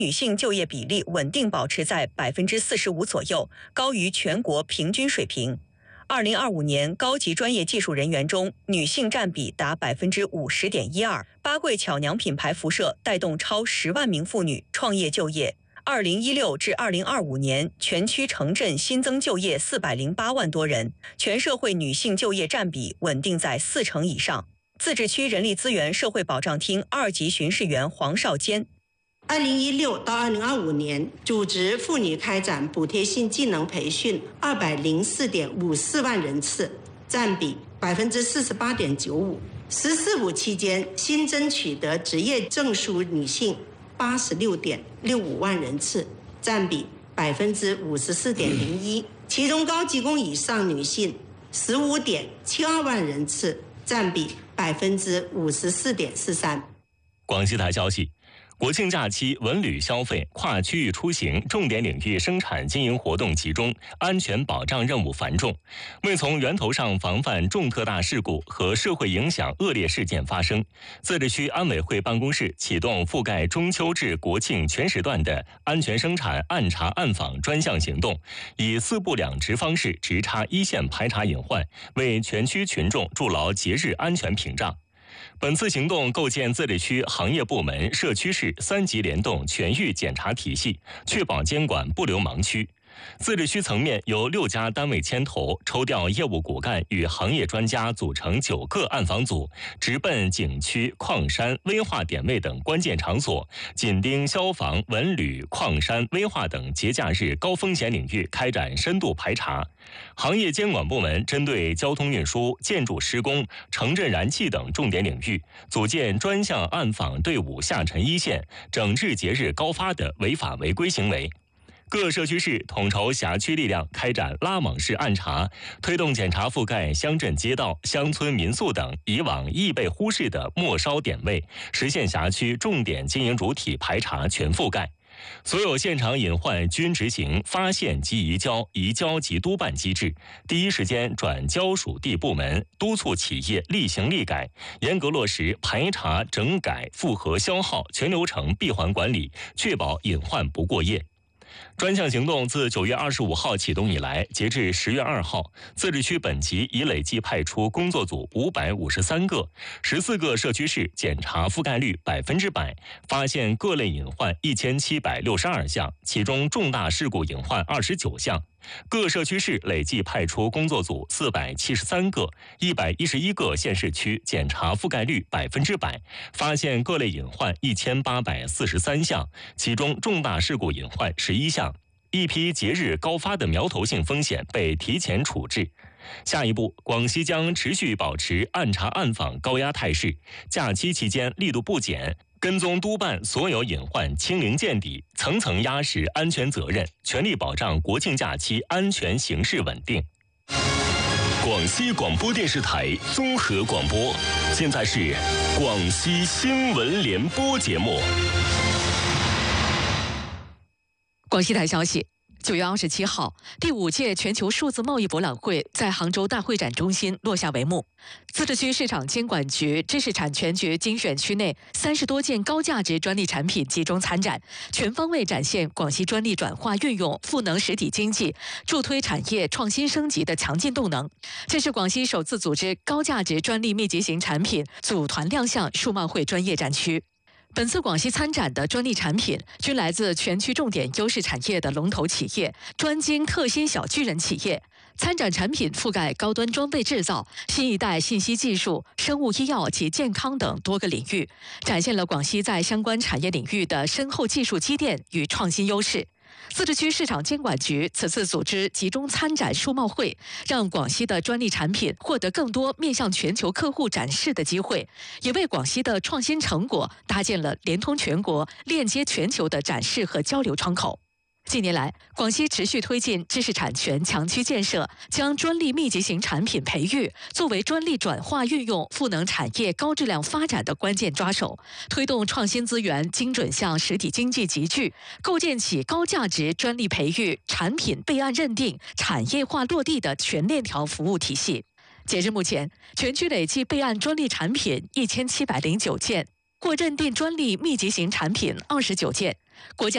女性就业比例稳定保持在45%左右，高于全国平均水平。2025年高级专业技术人员中，女性占比达50.12%。八桂巧娘品牌辐射带动超10万名妇女创业就业。2016至2025年，全区城镇新增就业408万多人，全社会女性就业占比稳定在40%以上。自治区人力资源社会保障厅2级巡视员黄少坚。 2016到2025年，组织妇女开展补贴性技能培训204.54万人次，占比48.95%。“十四五”期间新增取得职业证书女性86.65万人次，占比54.01%。其中高级工以上女性15.72万人次，占比54.43%。 广西台消息。国庆假期文旅消费、跨区域出行重点领域生产经营活动集中，安全保障任务繁重。为从源头上防范重特大事故和社会影响恶劣事件发生，自治区安委会办公室启动覆盖中秋至国庆全时段的安全生产暗查暗访专项行动，以4部2值方式直插一线排查隐患，为全区群众筑牢节日安全屏障。本次行动构建自治区行业部门、社区市3级联动全域检查体系，确保监管不留盲区。自治区层面由6家单位牵头，抽调业务骨干与行业专家组成9个暗访组，直奔景区、矿山、危化点位等关键场所，紧盯消防、文旅、矿山、危化等节假日高风险领域开展深度排查。行业监管部门针对交通运输、建筑施工、城镇燃气等重点领域，组建专项暗访队伍下沉一线，整治节日高发的违法违规行为。各社区市统筹辖区力量开展拉网式暗查，推动检查覆盖乡镇街道、乡村民宿等以往易被忽视的末梢点位，实现辖区重点经营主体排查全覆盖。所有现场隐患均执行发现即移交、移交即督办机制，第一时间转交属地部门，督促企业立行立改，严格落实排查、整改、复核、消耗全流程闭环管理，确保隐患不过夜。专项行动自9月25号启动以来，截至10月2号，自治区本级已累计派出工作组553个，14个社区市检查覆盖率100%，发现各类隐患1762项，其中重大事故隐患29项。各社区市累计派出工作组473个，111个县市区检查覆盖率100%，发现各类隐患1843项，其中重大事故隐患11项。一批节日高发的苗头性风险被提前处置。下一步，广西将持续保持暗查暗访高压态势，假期期间力度不减，跟踪督办所有隐患清零见底，层层压实安全责任，全力保障国庆假期安全形势稳定。广西广播电视台综合广播，现在是广西新闻联播节目。 广西台消息，9月27号，第5届全球数字贸易博览会在杭州大会展中心落下帷幕。自治区市场监管局、知识产权局精选区内30多件高价值专利产品集中参展，全方位展现广西专利转化运用赋能实体经济、助推产业创新升级的强劲动能。这是广西首次组织高价值专利密集型产品组团亮相数贸会专业展区。本次广西参展的专利产品均来自全区重点优势产业的龙头企业、专精特新小巨人企业。参展产品覆盖高端装备制造、新一代信息技术、生物医药及健康等多个领域，展现了广西在相关产业领域的深厚技术积淀与创新优势。自治区市场监管局此次组织集中参展数贸会，让广西的专利产品获得更多面向全球客户展示的机会，也为广西的创新成果搭建了连通全国、链接全球的展示和交流窗口。近年来，广西持续推进知识产权强区建设，将专利密集型产品培育作为专利转化运用赋能产业高质量发展的关键抓手，推动创新资源精准向实体经济集聚，构建起高价值专利培育、产品备案认定、产业化落地的全链条服务体系。截至目前，全区累计备案专利产品1709件，获认定专利密集型产品29件。国家